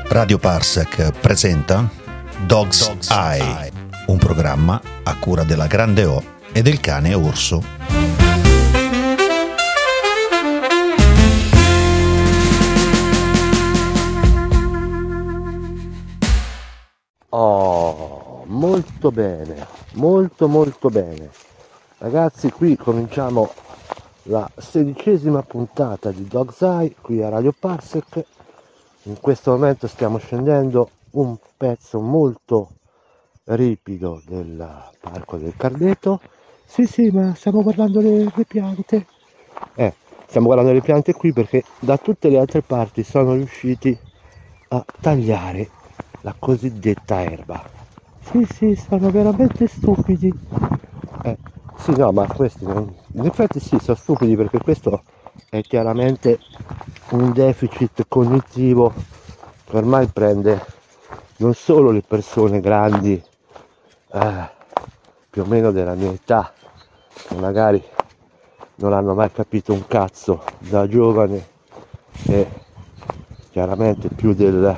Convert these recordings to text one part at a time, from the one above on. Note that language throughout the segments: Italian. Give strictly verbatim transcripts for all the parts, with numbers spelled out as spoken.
Radio Parsec presenta Dog's, Dog's Eye, Eye, un programma a cura della Grande O e del cane orso. Oh, molto bene, molto molto bene. Ragazzi, qui cominciamo la sedicesima puntata di Dog's Eye qui a Radio Parsec. In questo momento stiamo scendendo un pezzo molto ripido del parco del Carneto. Sì, sì, ma stiamo guardando le, le piante. Eh, stiamo guardando le piante qui perché da tutte le altre parti sono riusciti a tagliare la cosiddetta erba. Sì, sì, sono veramente stupidi. Eh, sì, no, ma questi non... in effetti sì, sono stupidi perché questo è chiaramente un deficit cognitivo che ormai prende non solo le persone grandi, eh, più o meno della mia età, che magari non hanno mai capito un cazzo da giovane, e chiaramente più del,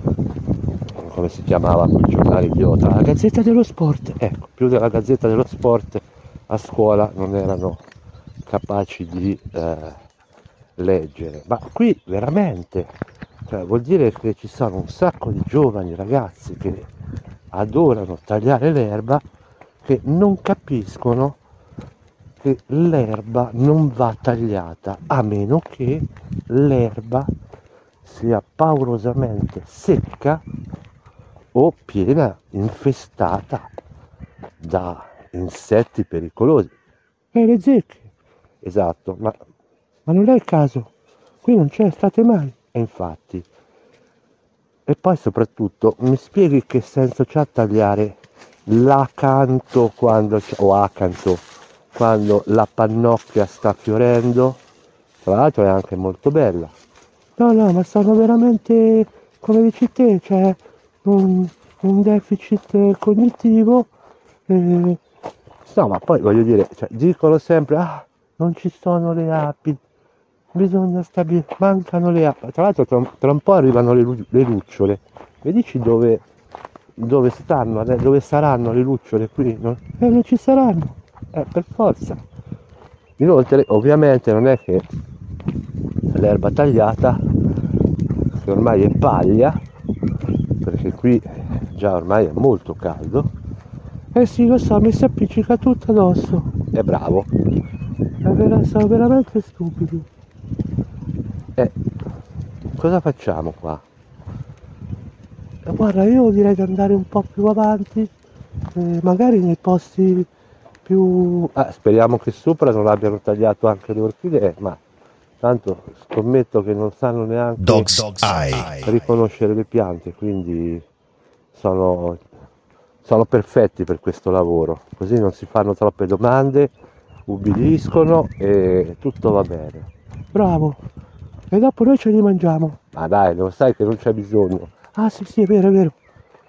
come si chiamava quel giornale idiota, la Gazzetta dello Sport, ecco, più della Gazzetta dello Sport a scuola non erano capaci di eh, leggere. Ma qui veramente, cioè, vuol dire che ci sono un sacco di giovani ragazzi che adorano tagliare l'erba, che non capiscono che l'erba non va tagliata a meno che l'erba sia paurosamente secca o piena, infestata da insetti pericolosi. E le zecche, esatto, ma, ma non è il caso, qui non c'è state mai. E infatti, e poi soprattutto mi spieghi che senso c'ha tagliare l'acanto quando c'è, o acanto quando la pannocchia sta fiorendo? Tra l'altro è anche molto bella. No, no, ma sono veramente, come dici te, c'è un, un deficit cognitivo. Eh, no, ma poi voglio dire, cioè, dicono sempre, ah, non ci sono le api, bisogna stabilire, mancano le api. Tra l'altro tra, tra un po' arrivano le, le lucciole. Mi dici dove, dove stanno, dove saranno le lucciole qui? No? Eh, non ci saranno, eh, per forza. Inoltre, ovviamente, non è che l'erba tagliata, che ormai è paglia, perché qui già ormai è molto caldo. Eh sì, lo so, mi si appiccica tutto addosso. È bravo. È vera, sono veramente stupidi. Eh, cosa facciamo qua? Eh, guarda, io direi di andare un po' più avanti, eh, magari nei posti più... Ah, speriamo che sopra non abbiano tagliato anche le orchidee, ma tanto scommetto che non sanno neanche Dog's, Dog's Eye. riconoscere le piante, quindi sono, sono perfetti per questo lavoro, così non si fanno troppe domande, ubbidiscono e tutto va bene. Bravo, e dopo noi ce li mangiamo. Ma dai, lo sai che non c'è bisogno. Ah sì sì, è vero, è vero.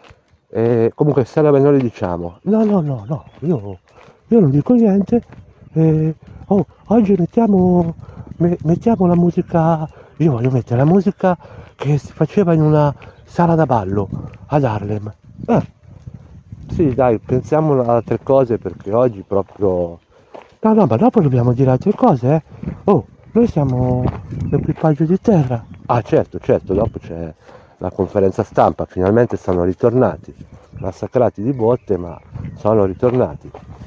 E comunque se non li diciamo. No, no, no, no, io, io non dico niente. E, oh, oggi mettiamo, me, mettiamo la musica, io voglio mettere la musica che si faceva in una sala da ballo ad Harlem. Eh, sì, dai, pensiamo ad altre cose perché oggi proprio... No, no, ma dopo dobbiamo dire altre cose, eh. Oh, noi siamo l'equipaggio di terra. Ah, certo, certo, dopo c'è la conferenza stampa, finalmente sono ritornati. Massacrati di botte, ma sono ritornati.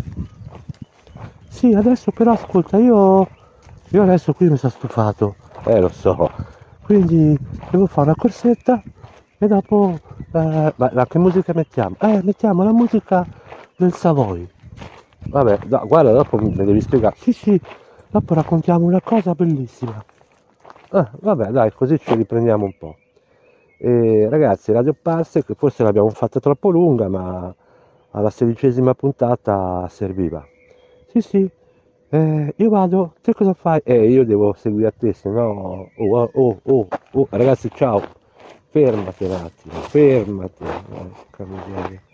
Sì, adesso però ascolta, io io adesso qui mi sono stufato. Eh, lo so. Quindi devo fare una corsetta e dopo eh, ma, ma che musica mettiamo? Eh, mettiamo la musica del Savoy. Vabbè, no, guarda, dopo mi devi spiegare. Sì, sì, dopo raccontiamo una cosa bellissima. Ah, vabbè, dai, così ci riprendiamo un po'. E, ragazzi, Radio Parsec, forse l'abbiamo fatta troppo lunga, ma alla sedicesima puntata serviva. Sì, sì, eh, io vado, te cosa fai? Eh, io devo seguire a te, se no... Oh, oh, oh, oh, ragazzi, ciao. Fermati un attimo, fermati. Porca miseria.